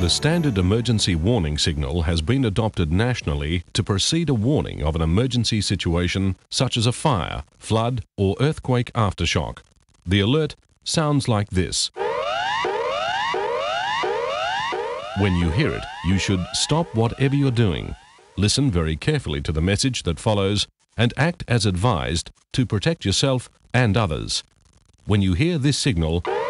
The standard emergency warning signal has been adopted nationally to precede a warning of an emergency situation such as a fire, flood, or earthquake aftershock. The alert sounds like this. When you hear it, you should stop whatever you're doing, listen very carefully to the message that follows, and act as advised to protect yourself and others. When you hear this signal,